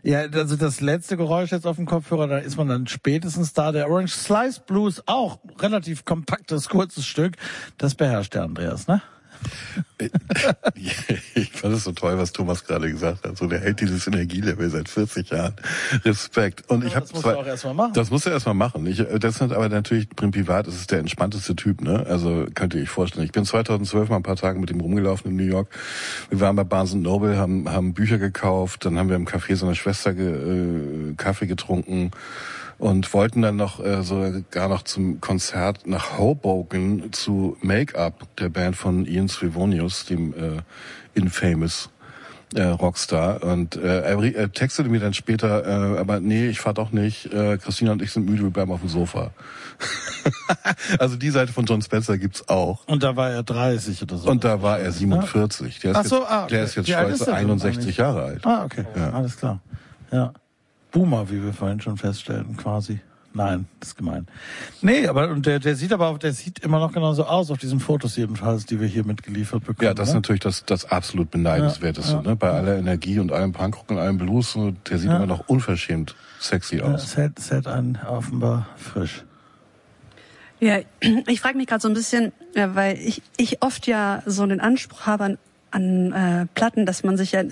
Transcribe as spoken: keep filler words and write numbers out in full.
Ja, also das letzte Geräusch jetzt auf dem Kopfhörer, da ist man dann spätestens da. Der Orange Slice Blues, auch relativ kompaktes, kurzes Stück. Das beherrscht der Andreas, ne? Ich fand es so toll, was Thomas gerade gesagt hat. So, der hält dieses Energielevel seit vierzig Jahren. Respekt. Und ja, ich habe das musst du auch erstmal machen. Das musst du erstmal machen. Ich, das sind aber natürlich Prim Privat, das ist der entspannteste Typ, ne? Also könnte ich vorstellen. Ich bin zweitausendzwölf mal ein paar Tage mit ihm rumgelaufen in New York. Wir waren bei Barnes and Noble, haben haben Bücher gekauft, dann haben wir im Café seiner Schwester ge, äh, Kaffee getrunken. Und wollten dann noch äh, sogar noch zum Konzert nach Hoboken zu Make-up, der Band von Ian Scrivonius, dem äh, Infamous äh, Rockstar. Und äh, er, er textete mir dann später, äh, aber nee, ich fahr doch nicht. Äh, Christina und ich sind müde, wir bleiben auf dem Sofa. Also die Seite von John Spencer gibt's auch. Und da war er dreißig oder so. Und da war er siebenundvierzig. Der ist Ach so, jetzt, ah, okay. der ist jetzt Wie alt ist stolze der denn einundsechzig eigentlich? Jahre alt. Ah, okay. Ja. Alles klar. Ja. Boomer, wie wir vorhin schon feststellten, quasi. Nein, das ist gemein. Nee, aber und der, der sieht aber auch, der sieht immer noch genauso aus, auf diesen Fotos jedenfalls, die wir hier mitgeliefert bekommen. Ja, das ist ne? natürlich das, das absolut Beneidenswerteste, Ja, ja, ne? Bei ja. aller Energie und allem Punkrock und allem Blues, der sieht Ja. immer noch unverschämt sexy Ja, aus. es hält, es hält einen offenbar frisch. Ja, ich frage mich gerade so ein bisschen, ja, weil ich, ich oft ja so den Anspruch habe an, an äh, Platten, dass man sich ja